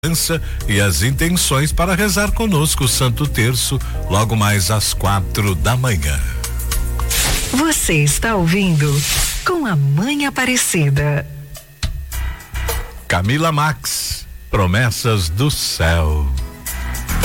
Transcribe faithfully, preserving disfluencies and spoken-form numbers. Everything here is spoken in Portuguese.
e as intenções para rezar conosco o Santo Terço, logo mais às quatro da manhã. Você está ouvindo Com a Mãe Aparecida. Camila Max, Promessas do Céu.